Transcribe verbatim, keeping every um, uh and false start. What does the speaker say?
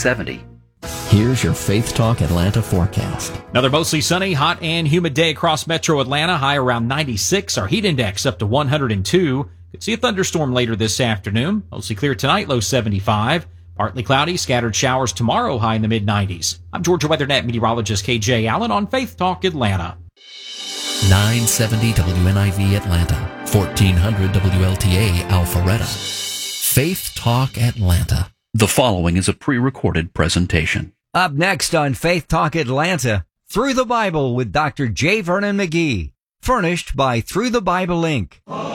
seventy. Here's your Faith Talk Atlanta forecast. Another mostly sunny, hot, and humid day across metro Atlanta. High around ninety-six. Our heat index up to one hundred two. Could see a thunderstorm later this afternoon. Mostly clear tonight, low seventy-five. Partly cloudy, scattered showers tomorrow, high in the mid nineties. I'm Georgia WeatherNet meteorologist K J Allen on Faith Talk Atlanta. nine seventy W N I V Atlanta, fourteen hundred W L T A Alpharetta. Faith Talk Atlanta. The following is a pre-recorded presentation. Up next on Faith Talk Atlanta, Through the Bible with Doctor J. Vernon McGee. Furnished by Through the Bible Incorporated.